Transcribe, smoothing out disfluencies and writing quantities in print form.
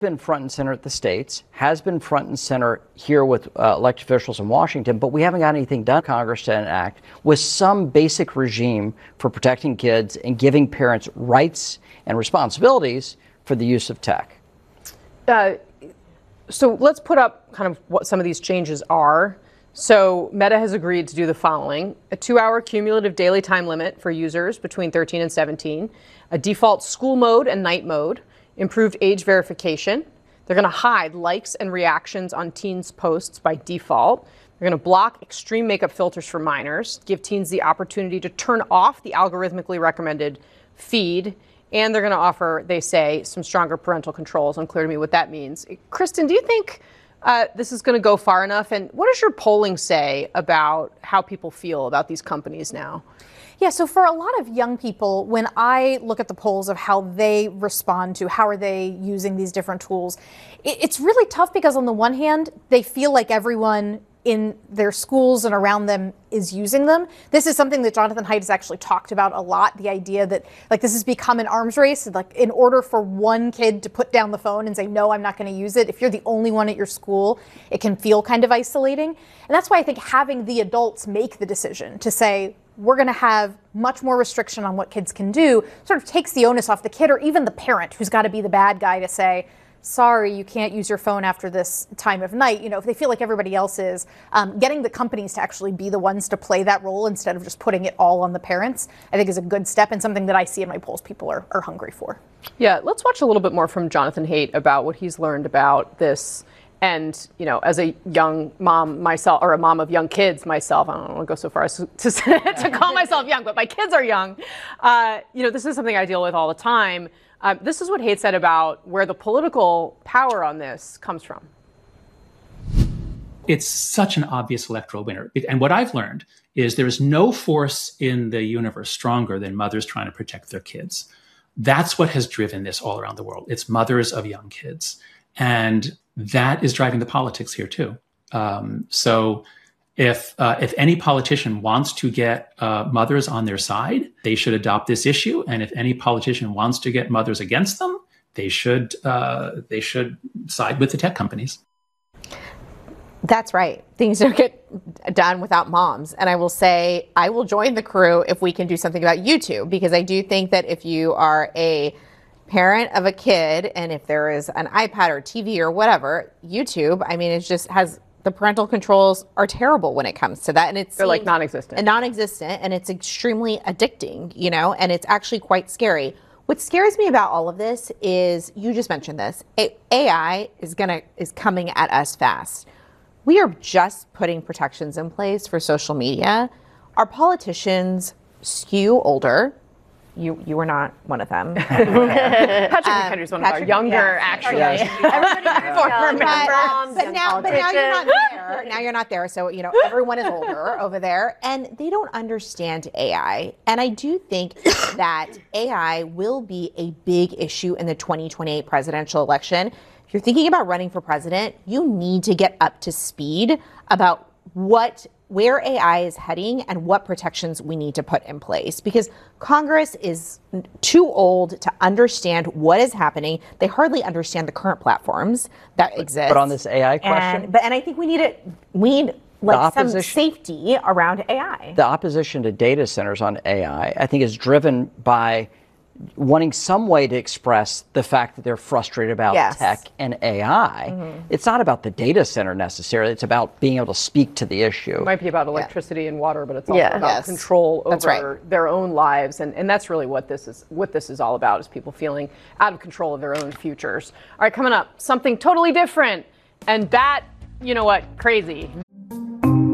been front and center at the states, has been front and center here with elected officials in Washington, but we haven't got anything done in Congress to enact with some basic regime for protecting kids and giving parents rights and responsibilities for the use of tech. So let's put up kind of what some of these changes are. So Meta has agreed to do the following: a 2-hour cumulative daily time limit for users between 13 and 17, a default school mode and night mode, improved age verification. They're going to hide likes and reactions on teens' posts by default. They're going to block extreme makeup filters for minors, give teens the opportunity to turn off the algorithmically recommended feed, and they're going to offer, they say, some stronger parental controls. Unclear to me what that means. Kristen, do you think this is going to go far enough? And what does your polling say about how people feel about these companies now? Yeah, so for a lot of young people, when I look at the polls of how they respond to how are they using these different tools, it's really tough because on the one hand, they feel like everyone in their schools and around them is using them. This is something that Jonathan Haidt has actually talked about a lot, the idea that like this has become an arms race. Like in order for one kid to put down the phone and say, no, I'm not going to use it, if you're the only one at your school, it can feel kind of isolating. And that's why I think having the adults make the decision to say, we're going to have much more restriction on what kids can do, sort of takes the onus off the kid or even the parent who's got to be the bad guy to say, sorry, you can't use your phone after this time of night. You know, if they feel like everybody else is, getting the companies to actually be the ones to play that role instead of just putting it all on the parents, I think is a good step and something that I see in my polls people are hungry for. Yeah, let's watch a little bit more from Jonathan Haidt about what he's learned about this. And, you know, as a young mom myself, or a mom of young kids myself, I don't want to go so far as to call myself young, but my kids are young. You know, this is something I deal with all the time. This is what Haidt said about where the political power on this comes from. It's such an obvious electoral winner. And what I've learned is there is no force in the universe stronger than mothers trying to protect their kids. That's what has driven this all around the world. It's mothers of young kids. And that is driving the politics here too. So if any politician wants to get mothers on their side, they should adopt this issue. And if any politician wants to get mothers against them, they should side with the tech companies. That's right. Things don't get done without moms. And I will say, I will join the crew if we can do something about YouTube, because I do think that if you are a parent of a kid and if there is an iPad or TV or whatever, YouTube, I mean, it just has, the parental controls are terrible when it comes to that. And they're like non-existent. And non-existent, and it's extremely addicting, you know, and it's actually quite scary. What scares me about all of this is, you just mentioned this, AI is coming at us fast. We are just putting protections in place for social media. Our politicians skew older. You were not one of them. Patrick McHenry is one of our younger, actually. But now you're not there. Now you're not there. So, you know, everyone is older over there, and they don't understand AI. And I do think that AI will be a big issue in the 2028 presidential election. If you're thinking about running for president, you need to get up to speed about where AI is heading and what protections we need to put in place, because Congress is too old to understand what is happening. They hardly understand the current platforms that exist. But on this AI question, and I think we need some safety around AI. The opposition to data centers on AI, I think, is driven by wanting some way to express the fact that they're frustrated about tech and AI. Mm-hmm. It's not about the data center necessarily. It's about being able to speak to the issue. It might be about electricity and water, but it's also about control over their own lives. And that's really what this is all about, is people feeling out of control of their own futures. All right, coming up, something totally different and you know what, crazy.